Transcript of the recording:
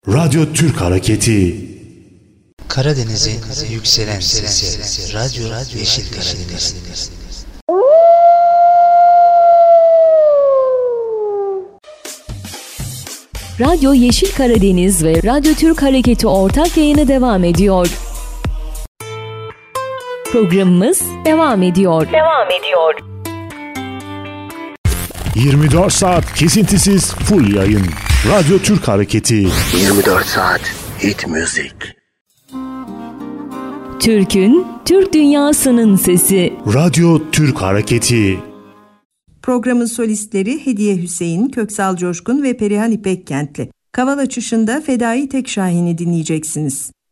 Radyo Türk Hareketi. Karadeniz'in yükselen sesi. Radyo Yeşil Karadeniz. Radyo Yeşil Karadeniz ve Radyo Türk Hareketi ortak yayını devam ediyor. Programımız devam ediyor. 24 saat kesintisiz full yayın. Radyo Türk Hareketi. 24 saat hit müzik. Türk'ün, Türk dünyasının sesi. Radyo Türk Hareketi. Programın solistleri Hediye Hüseyin, Köksal Coşkun ve Perihan İpekkentli. Kaval açışında Fedai Tekşahin'i dinleyeceksiniz.